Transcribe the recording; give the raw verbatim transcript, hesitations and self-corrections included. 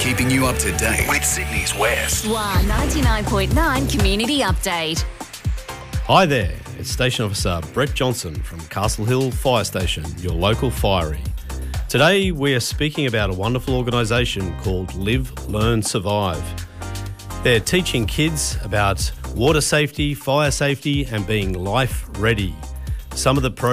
keeping you up to date with Sydney's West. One ninety-nine point nine Community Update. Hi there, it's Station Officer Brett Johnson from Castle Hill Fire Station, your local fiery. Today we are speaking about a wonderful organisation called Live, Learn, Survive. They're teaching kids about water safety, fire safety and being life ready. Some of the